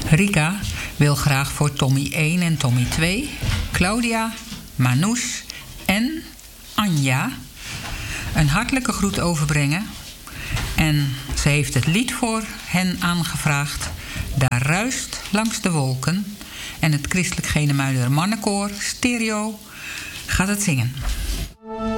Rika wil graag voor Tommy 1 en Tommy 2... Claudia, Manoush en Anja een hartelijke groet overbrengen. En ze heeft het lied voor hen aangevraagd. Daar ruist langs de wolken. En het Christelijk Genemuider Mannenkoor Stereo gaat het zingen.